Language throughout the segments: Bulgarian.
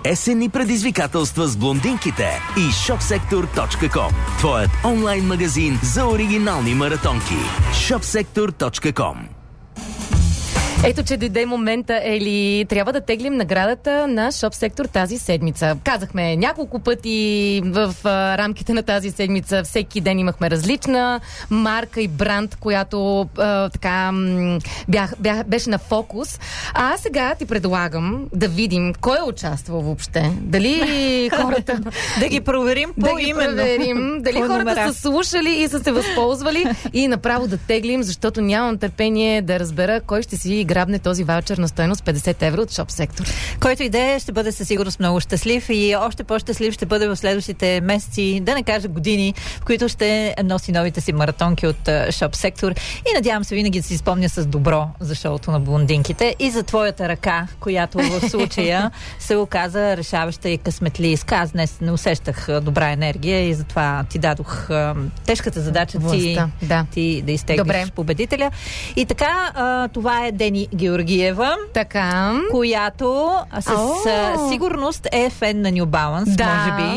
Есенни предизвикателства с блондинките и shopsektor.com. Твоят онлайн магазин за оригинални маратонки. shopsektor.com. Ето, че дойде момента, Ели. Трябва да теглим наградата на Шоп Сектор тази седмица. Казахме няколко пъти в рамките на тази седмица. Всеки ден имахме различна марка и бранд, която беше на фокус. А сега ти предлагам да видим кой е участвал въобще. Дали хората... Да ги проверим по-именно. Дали хората са слушали и са се възползвали и направо да теглим, защото нямам търпение да разбера кой ще си грабне този ваучер на стойност 50 евро от Шоп Сектор. Който идея ще бъде със сигурност много щастлив и още по-щастлив ще бъде в следващите месеци, да не кажа години, в които ще носи новите си маратонки от Шоп Сектор и надявам се винаги да си спомня с добро за шоуто на блондинките и за твоята ръка, която в случая се оказа решаваща и късметлийска. Аз днес не усещах добра енергия и затова ти дадох тежката задача ти да изтеглиш победителя. И така, това е Дени Георгиева, която със сигурност е фен на New Balance, може би.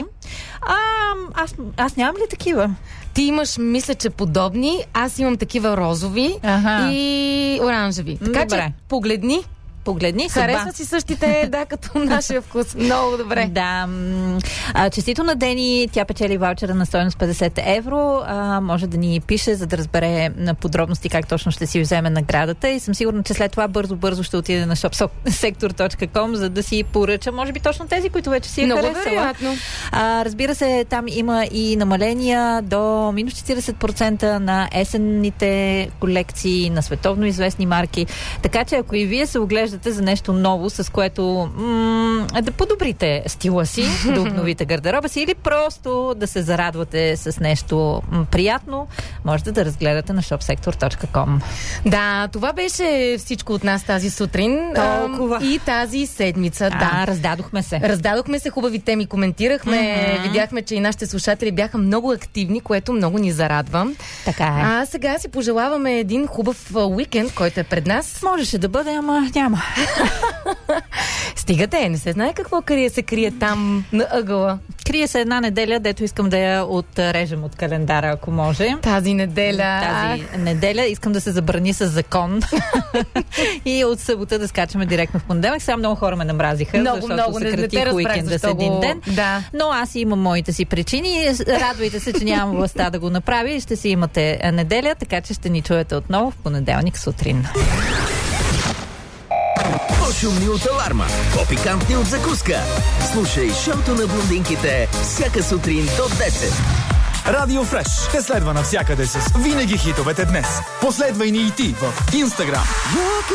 Аз нямам ли такива? Ти имаш, мисля, че подобни. Аз имам такива розови и оранжеви. Така че погледни. Харесва си същите, като нашия вкус. Много добре. Да. Честито на Дени, тя печели ваучера на стойност 50 евро. Може да ни пише, за да разбере на подробности как точно ще си вземе наградата и съм сигурна, че след това бързо ще отиде на shopsektor.com, за да си поръча, може би точно тези, които вече си е харесала. Разбира се, там има и намаления до минус 40% на есенните колекции на световно известни марки. Така че ако и вие се оглеждате за нещо ново, с което да подобрите стила си, да обновите гардероба си или просто да се зарадвате с нещо приятно, можете да разгледате на shopsektor.com. Да, това беше всичко от нас тази сутрин и тази седмица. Раздадохме се, хубави теми коментирахме, видяхме, че и нашите слушатели бяха много активни, което много ни зарадва. Така е. А сега си пожелаваме един хубав уикенд, който е пред нас. Можеше да бъде, ама няма. Стигате, не се знае какво се крие там на ъгъла. Крие се една неделя, дето искам да я отрежем от календара, ако може. Тази неделя искам да се забрани с закон. И от събота да скачаме директно в понеделник. Сега много хора ме намразиха, защото съкратих уикенда с един ден. Да. Но аз имам моите си причини. Радвайте се, че нямам властта да го направя и ще си имате неделя, така че ще ни чуете отново в понеделник сутрин. По-шумни от аларма, по-пикантни от закуска. Слушай шоуто на блондинките всяка сутрин до 10. Радио Фреш те следва навсякъде с винаги хитовете днес. Последвай ни и ти в Instagram.